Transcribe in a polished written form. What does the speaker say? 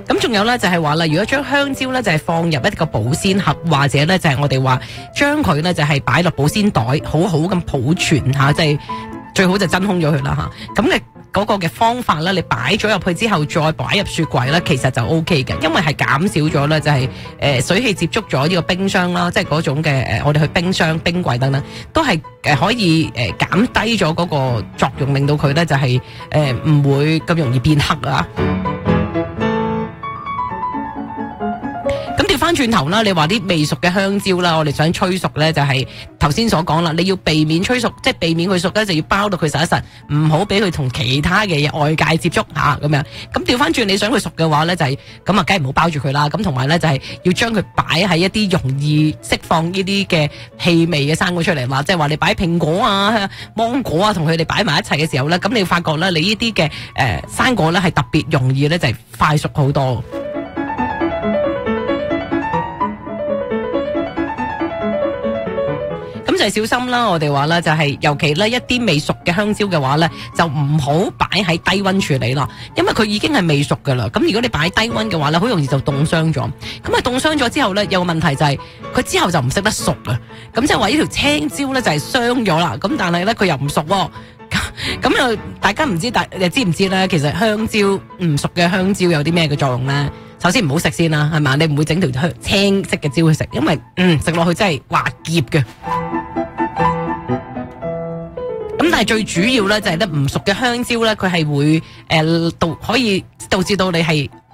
咁仲有咧就係話啦，如果將香蕉咧就係放入一個保鮮盒，或者咧就係我哋話將佢咧就係擺落保鮮袋，好好咁保存吓，即係最好就真空咗佢啦吓。咁嘅嗰個嘅方法咧，你擺咗入去之後再擺入雪櫃咧，其實就 OK 嘅，因為係減少咗咧就係水氣接觸咗呢個冰箱啦，即係嗰種嘅我哋去冰箱、冰櫃等等，都係可以減低咗嗰個作用，令到佢咧就係唔會咁容易變黑啊。咁調翻轉頭啦，你話啲未熟嘅香蕉啦，我哋想催熟咧，就係頭先所講啦，你要避免催熟，即係避免佢熟咧，就要包到佢實一實，唔好俾佢同其他嘅嘢外界接觸吓咁樣。咁調翻轉，你想佢熟嘅話咧，就係咁啊，梗係唔好包住佢啦。咁同埋咧，就係要將佢擺喺一啲容易釋放呢啲嘅氣味嘅生果出嚟嘛。即係話你擺蘋果啊、芒果啊，同佢哋擺埋一齊嘅時候咧，咁你發覺咧，你呢啲嘅生果咧係特別容易咧，就係快熟好多。咁就係小心啦，我哋話啦，就係尤其咧一啲未熟嘅香蕉嘅話咧，就唔好擺喺低溫處理咯，因為佢已經係未熟噶啦。咁如果你擺低溫嘅話咧，好容易就凍傷咗。咁啊凍傷咗之後咧，有個問題就係佢之後就唔識得熟啊。咁即係話呢條青椒咧就係傷咗啦。咁但係咧佢又唔熟喎。咁又大家唔知，你知唔知咧？其實香蕉唔熟嘅香蕉有啲咩嘅作用咧？首先唔好食先啦，係嘛？你唔會整條青色嘅蕉去食，因為食落去真係滑澀嘅。咁但係最主要咧就係咧唔熟嘅香蕉咧，佢係會可以導致到你係